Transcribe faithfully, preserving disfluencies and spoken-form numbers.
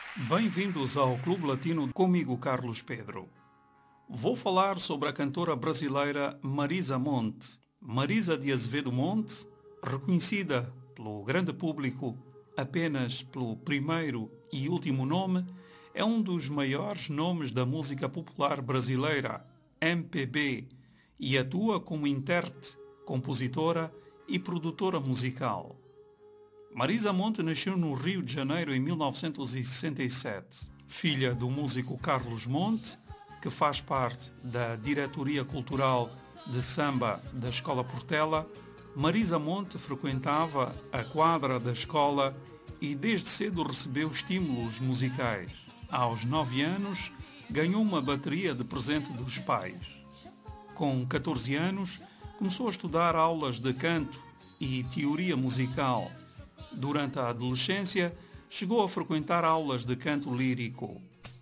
Bem-vindos ao Clube Latino, comigo Carlos Pedro. Vou falar sobre a cantora brasileira Marisa Monte. Marisa de Azevedo Monte, reconhecida pelo grande público apenas pelo primeiro e último nome, é um dos maiores nomes da música popular brasileira, M P B, e atua como intérprete, compositora e produtora musical. Marisa Monte nasceu no Rio de Janeiro em mil novecentos e sessenta e sete. Filha do músico Carlos Monte, que faz parte da diretoria cultural de samba da Escola Portela, Marisa Monte frequentava a quadra da escola e desde cedo recebeu estímulos musicais. Aos nove anos, ganhou uma bateria de presente dos pais. Com catorze anos, começou a estudar aulas de canto e teoria musical. Durante a adolescência, chegou a frequentar aulas de canto lírico.